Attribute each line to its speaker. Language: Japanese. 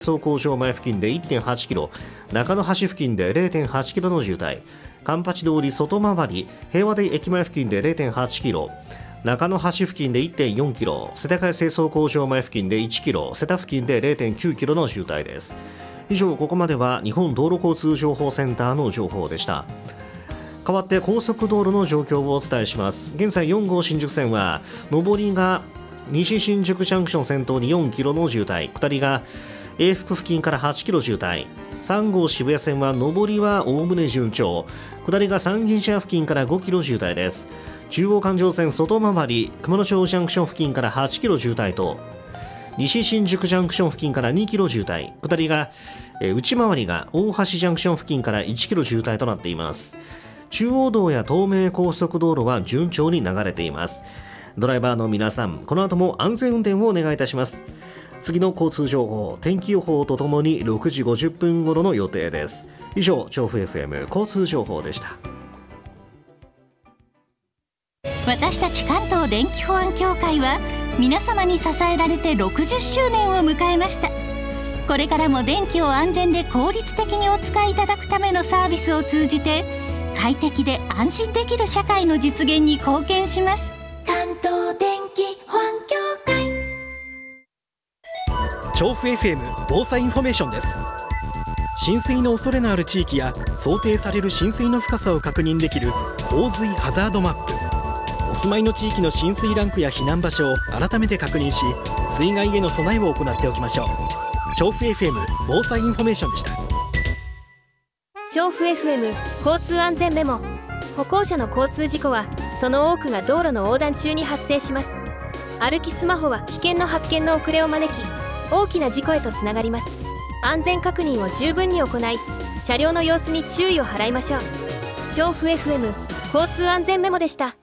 Speaker 1: 走行場前付近で 1.8 キロ、中野橋付近で 0.8 キロの渋滞、カンパチ通り外回り平和台駅前付近で 0.8 キロ、中野橋付近で 1.4 キロ、世田谷清掃工場前付近で1キロ、瀬田付近で 0.9 キロの渋滞です。以上、ここまでは日本道路交通情報センターの情報でした。代わって高速道路の状況をお伝えします。現在4号新宿線は上りが西新宿ジャンクション先頭に4キロの渋滞、下りが永福付近から8キロ渋滞、3号渋谷線は上りはおおむね順調、下りが三軒茶屋付近から5キロ渋滞です。中央環状線外回り熊野町ジャンクション付近から8キロ渋滞と、西新宿ジャンクション付近から2キロ渋滞、下りが内回りが大橋ジャンクション付近から1キロ渋滞となっています。中央道や東名高速道路は順調に流れています。ドライバーの皆さん、この後も安全運転をお願いいたします。次の交通情報、天気予報とともに6時50分頃の予定です。以上、調布 FM 交通情報でした。
Speaker 2: 私たち関東電気保安協会は皆様に支えられて60周年を迎えました。これからも電気を安全で効率的にお使いいただくためのサービスを通じて、快適で安心できる社会の実現に貢献します。
Speaker 3: 関東電気保安協会。
Speaker 4: 調布 FM 防災インフォメーションです。浸水の恐れのある地域や想定される浸水の深さを確認できる洪水ハザードマップ、お住まいの地域の浸水ランクや避難場所を改めて確認し、水害への備えを行っておきましょう。調布 FM 防災インフォメーションでした。
Speaker 5: 調布 FM 交通安全メモ。歩行者の交通事故はその多くが道路の横断中に発生します。歩きスマホは危険の発見の遅れを招き、大きな事故へとつながります。安全確認を十分に行い、車両の様子に注意を払いましょう。調布 FM 交通安全メモでした。